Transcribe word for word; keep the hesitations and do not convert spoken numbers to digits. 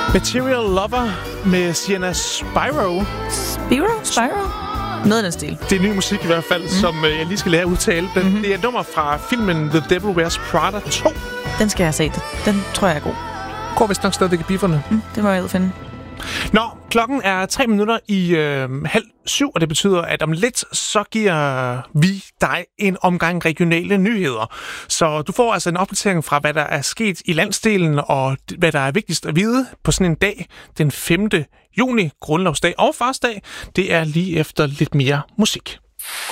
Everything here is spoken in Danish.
Material Lover med Sienna Spiro. Spiro? Spiro? Noget af den stil. Det er ny musik i hvert fald, mm. som øh, jeg lige skal lære at udtale. Den, mm-hmm. Det er et nummer fra filmen The Devil Wears Prada to. Den skal jeg se. Den tror jeg er god. Går vist nok stadigvæk i bifferne. Mm, det må jeg ud finde. Nå, klokken er tre minutter i øh, halv syv, og det betyder, at om lidt, så giver vi dig en omgang regionale nyheder. Så du får altså en opdatering fra, hvad der er sket i landsdelen, og hvad der er vigtigst at vide på sådan en dag, den femte juni, grundlovsdag og farsdag. Det er lige efter lidt mere musik.